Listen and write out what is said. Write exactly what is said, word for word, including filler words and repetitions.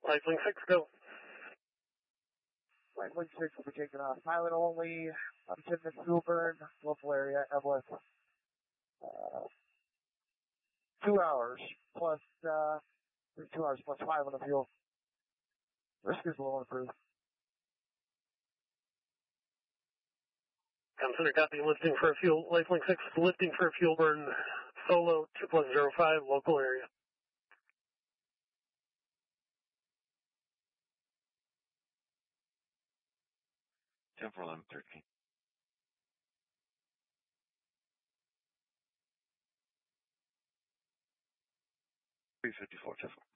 LifeLink six, go. LifeLink six will be taken off. Pilot only, unintended fuel burn, local area, Evelyn. Uh, two hours plus, uh, two hours plus five on the fuel. Risk is low on cruise. Comm Center, copy, lifting for a fuel, LifeLink six, lifting for a fuel burn, solo, two plus zero five, local area. Temporal M thirteen. three fifty-four, Temporal.